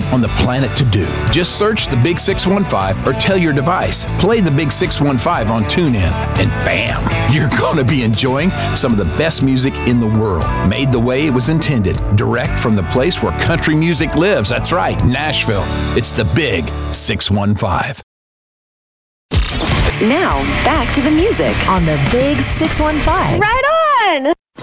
on the planet to do. Just search the Big 615 or tell your device, play the Big 615 on TuneIn, and bam, you're going to be enjoying some of the best music in the world, made the way it was intended, direct from the place where country music lives. That's right, Nashville. It's the Big 615. Now, back to the music on the Big 615. Right